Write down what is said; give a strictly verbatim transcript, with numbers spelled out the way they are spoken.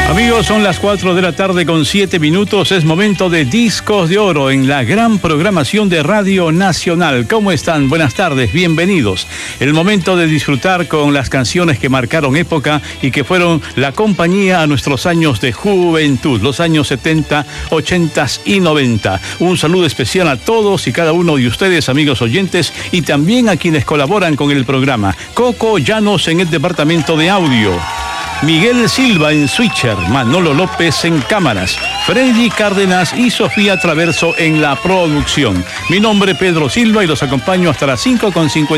Amigos, son las cuatro de la tarde con siete minutos. Es momento de Discos de Oro en la gran programación de Radio Nacional. ¿Cómo están? Buenas tardes, bienvenidos. El momento de disfrutar con las canciones que marcaron época y que fueron la compañía a nuestros años de juventud, los años setenta, ochenta y noventa. Un saludo especial a todos y cada uno de ustedes, amigos oyentes, y también a quienes colaboran con el programa. Coco Llanos en el departamento de audio. Miguel Silva en switcher, Manolo López en cámaras, Freddy Cárdenas y Sofía Traverso en la producción. Mi nombre es Pedro Silva y los acompaño hasta las cinco con cincuenta.